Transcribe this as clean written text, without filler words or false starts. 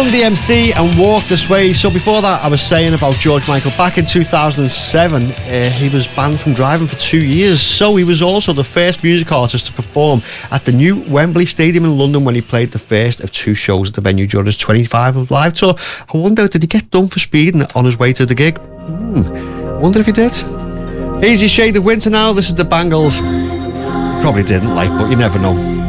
Run DMC and Walk This Way. So before that, I was saying about George Michael. Back in 2007, he was banned from driving for 2 years. So he was also the first music artist to perform at the new Wembley Stadium in London when he played the first of 2 shows at the venue during his 25 live tour. I wonder, did he get done for speeding on his way to the gig? Wonder if he did. Easy Shade of Winter now. This is the Bangles. Probably didn't, but you never know.